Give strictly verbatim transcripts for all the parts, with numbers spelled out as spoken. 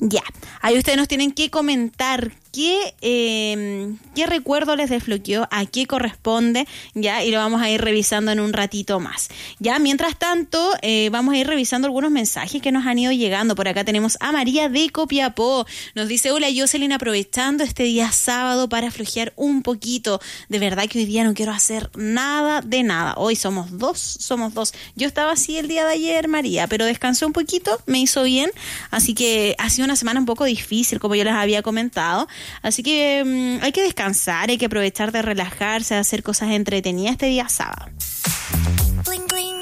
Ya, ahí ustedes nos tienen que comentar qué, eh, qué recuerdo les desbloqueó, a qué corresponde, ya, y lo vamos a ir revisando en un ratito más. Ya, mientras tanto, eh, vamos a ir revisando algunos mensajes que nos han ido llegando. Por acá tenemos a María de Copiapó. Nos dice, hola Jocelyn, aprovechando este día sábado para flojear un poquito. De verdad que hoy día no quiero hacer nada de nada. Hoy somos dos, somos dos. Yo estaba así el día de ayer, María, pero descansé un poquito, me hizo bien. Así que ha sido una semana un poco difícil, como yo les había comentado. Así que um, hay que descansar, hay que aprovechar de relajarse, de hacer cosas entretenidas este día sábado. Bling, bling.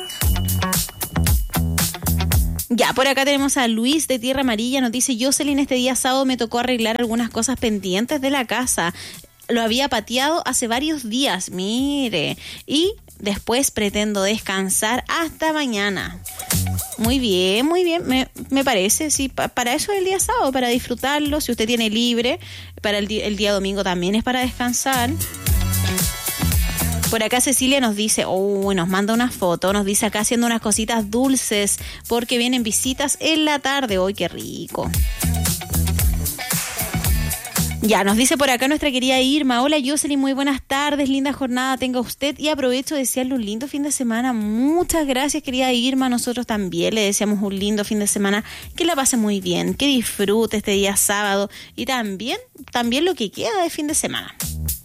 Ya, por acá tenemos a Luis de Tierra Amarilla. Nos dice, Jocelyn, este día sábado me tocó arreglar algunas cosas pendientes de la casa. Lo había pateado hace varios días, mire. Y después pretendo descansar hasta mañana. Muy bien, muy bien, me, me parece, sí, pa, para eso es el día sábado, para disfrutarlo, si usted tiene libre, para el, el día domingo también es para descansar. Por acá Cecilia nos dice, oh, nos manda una foto, nos dice acá haciendo unas cositas dulces, porque vienen visitas en la tarde, ¡ay, qué rico! Ya, nos dice por acá nuestra querida Irma, hola Jocelyn, muy buenas tardes, linda jornada tenga usted y aprovecho de desearle un lindo fin de semana. Muchas gracias, querida Irma, nosotros también le deseamos un lindo fin de semana, que la pase muy bien, que disfrute este día sábado y también, también lo que queda de fin de semana.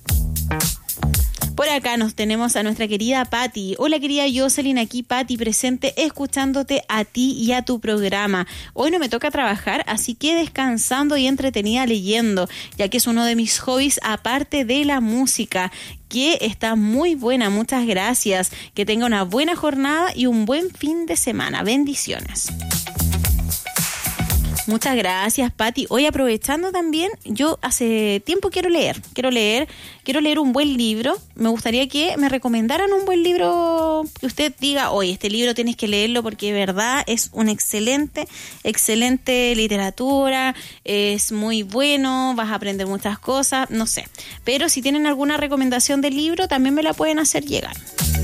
Por acá nos tenemos a nuestra querida Patti. Hola querida Jocelyn, aquí Patti presente escuchándote a ti y a tu programa. Hoy no me toca trabajar, así que descansando y entretenida leyendo, ya que es uno de mis hobbies aparte de la música, que está muy buena. Muchas gracias. Que tenga una buena jornada y un buen fin de semana. Bendiciones. Muchas gracias, Patti. Hoy aprovechando también, yo hace tiempo quiero leer, quiero leer, quiero leer un buen libro. Me gustaría que me recomendaran un buen libro que usted diga, oye, este libro tienes que leerlo porque de verdad es una excelente, excelente literatura, es muy bueno, vas a aprender muchas cosas, no sé. Pero si tienen alguna recomendación de libro, también me la pueden hacer llegar.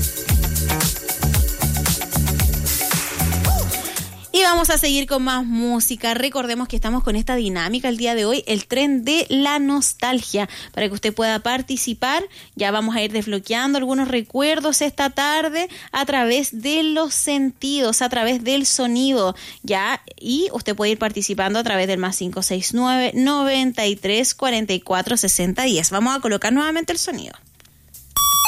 Y vamos a seguir con más música. Recordemos que estamos con esta dinámica el día de hoy, el tren de la nostalgia, para que usted pueda participar. Ya vamos a ir desbloqueando algunos recuerdos esta tarde a través de los sentidos, a través del sonido, ya, y usted puede ir participando a través del más cinco seis nueve, noventa y tres, cuarenta y cuatro, sesenta, diez. Vamos a colocar nuevamente el sonido.